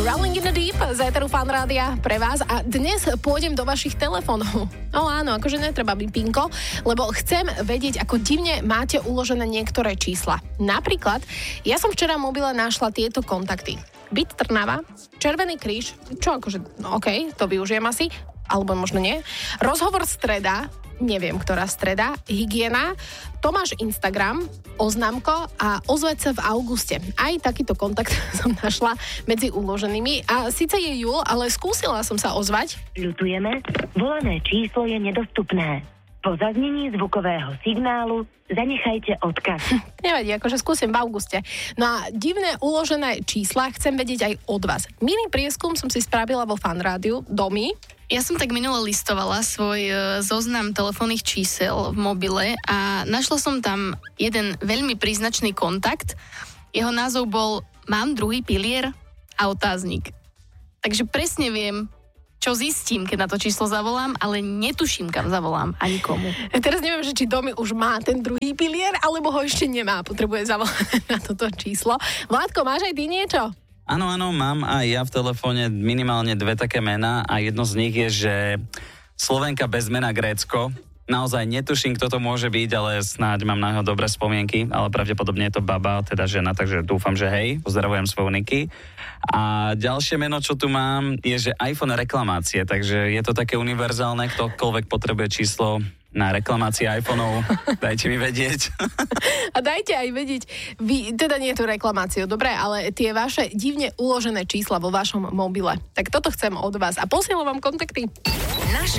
Rolling in the Deep z éteru Fan Rádia pre vás a dnes pôjdem do vašich telefónov. No áno, akože netreba byť pinko, lebo chcem vedieť, ako divne máte uložené niektoré čísla. Napríklad, ja som včera v mobile našla tieto kontakty. Byt Trnava, Červený kríž, čo akože, OK, to využijem asi, alebo možno nie. Rozhovor streda, neviem, ktorá streda, hygiena, Tomáš Instagram, oznámko a ozvať sa v auguste. Aj takýto kontakt som našla medzi uloženými a síce je júl, ale skúsila som sa ozvať. Ľutujeme, volané číslo je nedostupné. Po zaznení zvukového signálu zanechajte odkaz. Nevadí, akože skúsim v auguste. No a divné uložené čísla chcem vedieť aj od vás. Mini prieskum som si spravila vo Fan Rádiu, Domi. Ja som tak minule listovala svoj zoznam telefónnych čísel v mobile a našla som tam jeden veľmi príznačný kontakt. Jeho názov bol Mám druhý pilier a otáznik. Takže presne viem, čo zistím, keď na to číslo zavolám, ale netuším, kam zavolám ani komu. Teraz neviem, že či Domi už má ten druhý pilier, alebo ho ešte nemá. Potrebuje zavolať na toto číslo. Vládko, máš aj ty niečo? Áno, mám aj ja v telefóne minimálne dve také mená a jedno z nich je, že Slovenka bez mena Grécko. Naozaj netuším, kto to môže byť, ale snáď mám na neho dobré spomienky, ale pravdepodobne je to baba, teda žena, takže dúfam, že hej, pozdravujem svoju Niky. A ďalšie meno, čo tu mám, je, že iPhone reklamácie, takže je to také univerzálne, ktokoľvek potrebuje číslo na reklamácie iPhoneov, dajte mi vedieť. A dajte aj vedieť, vy, teda nie je to reklamáciu, dobre, ale tie vaše divne uložené čísla vo vašom mobile. Tak toto chcem od vás a posielam vám kontakty.